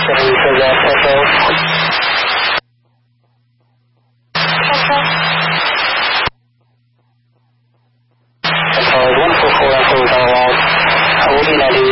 you said that, Echo. Echo 144 Echo is all out. We'll be 90